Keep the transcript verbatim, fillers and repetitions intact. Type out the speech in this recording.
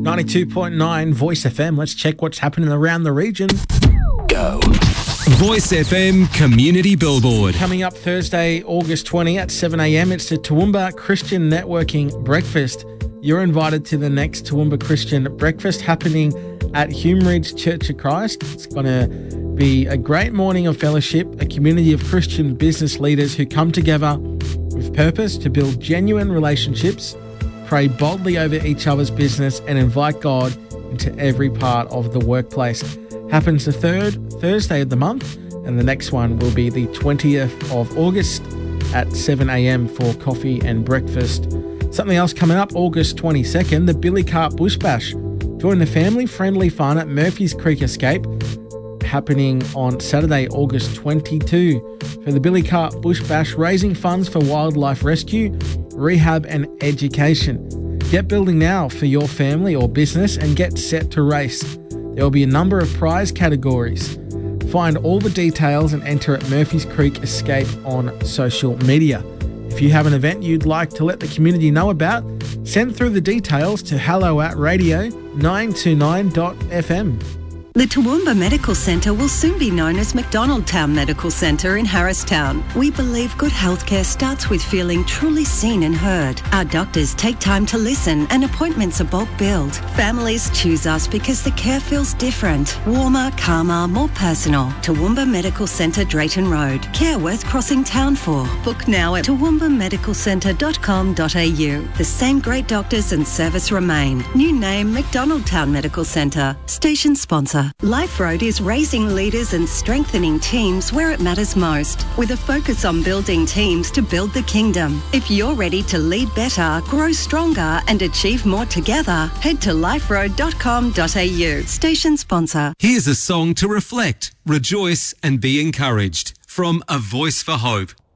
ninety-two point nine Voice F M. Let's check what's happening around the region. Go. Voice F M Community Billboard. Coming up Thursday, August twentieth at seven a.m, it's the Toowoomba Christian Networking Breakfast. You're invited to the next Toowoomba Christian Breakfast happening at Hume Ridge Church of Christ. It's going to be a great morning of fellowship, a community of Christian business leaders who come together with purpose to build genuine relationships, pray boldly over each other's business, and invite God into every part of the workplace. Happens the third Thursday of the month, and the next one will be the twentieth of August at seven a.m. for coffee and breakfast. Something else coming up, August twenty-second, the Billy Carp Bush Bash. Join the family-friendly fun at Murphy's Creek Escape, happening on Saturday, August twenty-second. For the Billy Carp Bush Bash, raising funds for wildlife rescue, rehab and education. Get building now for your family or business and get set to race. There will be a number of prize categories. Find all the details and enter at Murphy's Creek Escape on social media. If you have an event you'd like to let the community know about, send through the details to hello at radio nine two nine dot f m. The Toowoomba Medical Centre will soon be known as McDonaldtown Medical Centre in Harristown. We believe good healthcare starts with feeling truly seen and heard. Our doctors take time to listen and appointments are bulk billed. Families choose us because the care feels different, warmer, calmer, more personal. Toowoomba Medical Centre, Drayton Road. Care worth crossing town for. Book now at toowoomba medical centre dot com dot a u. The same great doctors and service remain. New name McDonaldtown Medical Centre. Station sponsor. Life Road is raising leaders and strengthening teams where it matters most, with a focus on building teams to build the kingdom. If you're ready to lead better, grow stronger and achieve more together, head to life road dot com dot a u. Station sponsor. Here's a song to reflect, rejoice and be encouraged from A Voice for Hope.